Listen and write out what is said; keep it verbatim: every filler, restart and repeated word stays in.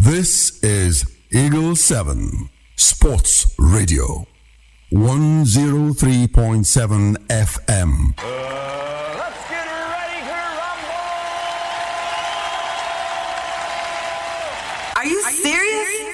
This is Eagle seven Sports Radio, one oh three point seven F M. Uh, let's get ready to rumble! Are you serious?